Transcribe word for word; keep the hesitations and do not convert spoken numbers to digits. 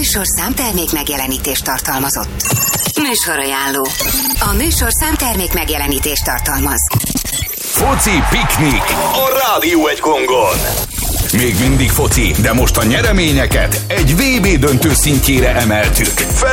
műsorszám termék megjelenítést tartalmazott. Műsorajánló. A műsorszám termék megjelenítést tartalmaz. Foci piknik a Rádió egy Gongon. Még mindig foci, de most a nyereményeket egy vé bé döntő szintjére emeltük.